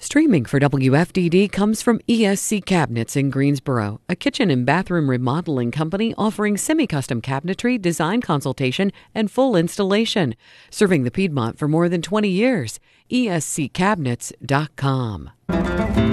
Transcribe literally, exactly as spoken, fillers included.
Streaming for W F D D comes from E S C Cabinets in Greensboro, a kitchen and bathroom remodeling company offering semi-custom cabinetry, design consultation, and full installation. Serving the Piedmont for more than twenty years. E S C cabinets dot com.